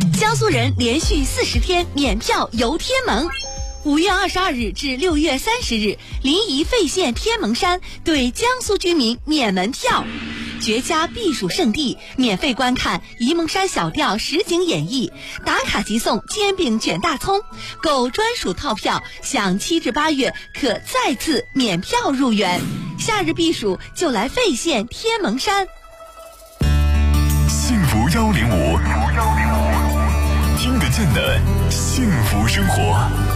江苏人连续40天免票游天门。5月22日至6月30日，临沂费县天门山对江苏居民免门票。绝佳避暑胜地，免费观看沂蒙山小调实景演绎，打卡即送煎饼卷大葱，购专属套票享7至8月可再次免票入园。夏日避暑就来费县天门山。 幸福105，听得见的幸福生活。